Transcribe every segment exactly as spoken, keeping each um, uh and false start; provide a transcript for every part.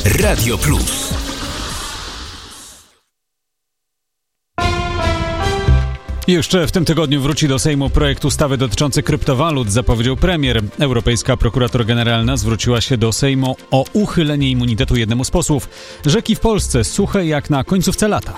Radio Plus. Jeszcze w tym tygodniu wróci do Sejmu projekt ustawy dotyczący kryptowalut, zapowiedział premier. Europejska prokurator generalna zwróciła się do Sejmu o uchylenie immunitetu jednemu z posłów. Rzeki w Polsce suche jak na końcówce lata.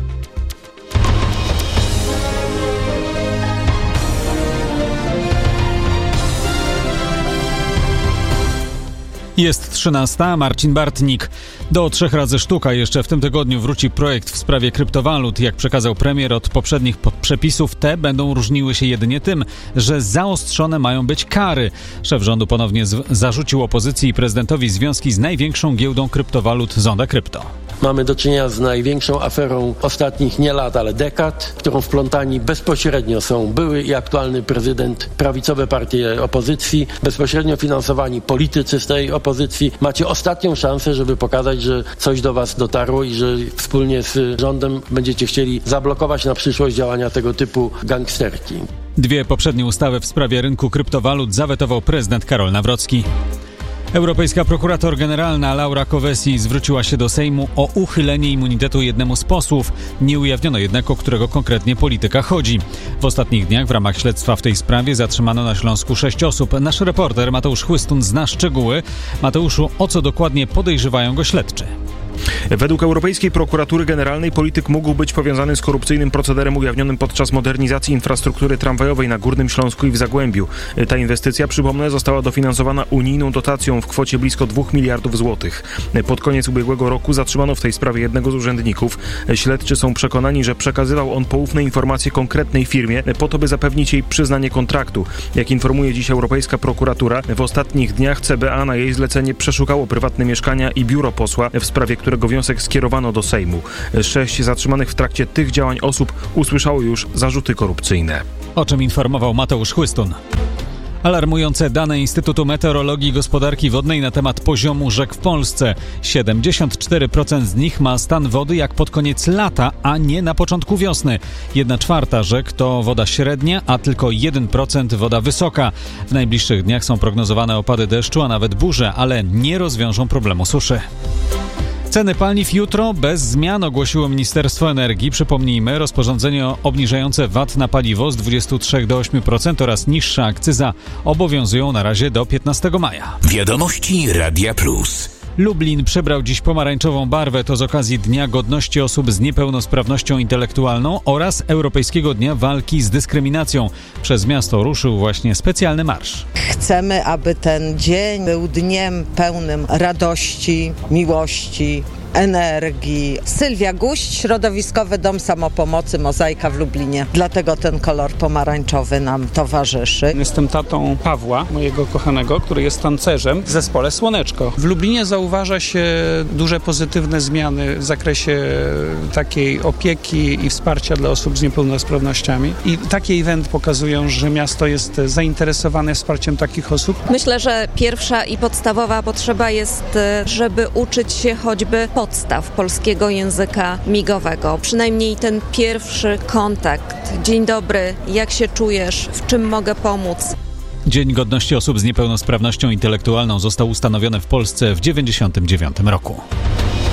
Jest trzynasta, Marcin Bartnik. Do trzech razy sztuka jeszcze w tym tygodniu wróci projekt w sprawie kryptowalut. Jak przekazał premier, od poprzednich przepisów te będą różniły się jedynie tym, że zaostrzone mają być kary. Szef rządu ponownie z- zarzucił opozycji i prezydentowi związki z największą giełdą kryptowalut Zonda Krypto. Mamy do czynienia z największą aferą ostatnich nie lat, ale dekad, w którą wplątani bezpośrednio są były i aktualny prezydent, prawicowe partie opozycji, bezpośrednio finansowani politycy z tej opozycji. Macie ostatnią szansę, żeby pokazać, że coś do was dotarło i że wspólnie z rządem będziecie chcieli zablokować na przyszłość działania tego typu gangsterki. Dwie poprzednie ustawy w sprawie rynku kryptowalut zawetował prezydent Karol Nawrocki. Europejska prokurator generalna Laura Kövesi zwróciła się do Sejmu o uchylenie immunitetu jednemu z posłów. Nie ujawniono jednak, o którego konkretnie polityka chodzi. W ostatnich dniach w ramach śledztwa w tej sprawie zatrzymano na Śląsku sześć osób. Nasz reporter Mateusz Chłystun zna szczegóły. Mateuszu, o co dokładnie podejrzewają go śledczy? Według Europejskiej Prokuratury Generalnej polityk mógł być powiązany z korupcyjnym procederem ujawnionym podczas modernizacji infrastruktury tramwajowej na Górnym Śląsku i w Zagłębiu. Ta inwestycja, przypomnę, została dofinansowana unijną dotacją w kwocie blisko dwóch miliardów złotych. Pod koniec ubiegłego roku zatrzymano w tej sprawie jednego z urzędników. Śledczy są przekonani, że przekazywał on poufne informacje konkretnej firmie po to, by zapewnić jej przyznanie kontraktu. Jak informuje dziś Europejska Prokuratura, w ostatnich dniach C B A na jej zlecenie przeszukało prywatne mieszkania i biuro posła, w sprawie którego wniosek skierowano do Sejmu. Sześć zatrzymanych w trakcie tych działań osób usłyszało już zarzuty korupcyjne. O czym informował Mateusz Chłystun. Alarmujące dane Instytutu Meteorologii i Gospodarki Wodnej na temat poziomu rzek w Polsce. siedemdziesiąt cztery procent z nich ma stan wody jak pod koniec lata, a nie na początku wiosny. Jedna czwarta rzek to woda średnia, a tylko jeden procent woda wysoka. W najbliższych dniach są prognozowane opady deszczu, a nawet burze, ale nie rozwiążą problemu suszy. Ceny paliw jutro bez zmian, ogłosiło Ministerstwo Energii. Przypomnijmy, rozporządzenie obniżające V A T na paliwo z dwudziestu trzech do ośmiu procent oraz niższa akcyza obowiązują na razie do piętnastego maja. Wiadomości Radia Plus. Lublin przybrał dziś pomarańczową barwę. To z okazji Dnia Godności Osób z Niepełnosprawnością Intelektualną oraz Europejskiego Dnia Walki z Dyskryminacją. Przez miasto ruszył właśnie specjalny marsz. Chcemy, aby ten dzień był dniem pełnym radości, miłości, energii. Sylwia Guść, Środowiskowy Dom Samopomocy Mozaika w Lublinie. Dlatego ten kolor pomarańczowy nam towarzyszy. Jestem tatą Pawła, mojego kochanego, który jest tancerzem w zespole Słoneczko. W Lublinie zauważa się duże pozytywne zmiany w zakresie takiej opieki i wsparcia dla osób z niepełnosprawnościami. I takie eventy pokazują, że miasto jest zainteresowane wsparciem takich osób. Myślę, że pierwsza i podstawowa potrzeba jest, żeby uczyć się choćby podstaw polskiego języka migowego. Przynajmniej ten pierwszy kontakt. Dzień dobry, jak się czujesz, w czym mogę pomóc? Dzień Godności Osób z Niepełnosprawnością Intelektualną został ustanowiony w Polsce w dziewięćdziesiątym dziewiątym roku.